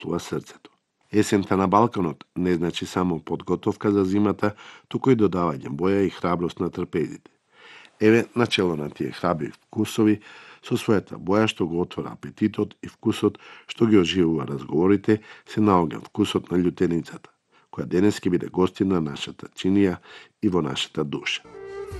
топлува срцето. Есента на Балканот не значи само подготовка за зимата, туку и додавање боја и храброст на трпезите. Еве, начело на тие храбри вкусови, со својата боја што го отвора апетитот и вкусот што ги оживува разговорите, се наоѓа вкусот на љутеницата, која денес ќе биде гостина на нашата чинија и во нашата душа.